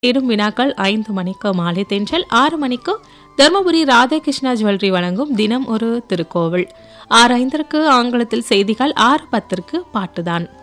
தேடும் வினாக்கள் 5 மணிக்கு மாலை தென்றல், 6 மணிக்கு தர்மபுரி ராதாகிருஷ்ணா ஜுவல்லரி வழங்கும் தினம் ஒரு திருக்கோவில், 6:05 ஆங்கிலத்தில் செய்திகள், 6:10 பாட்டுதான்.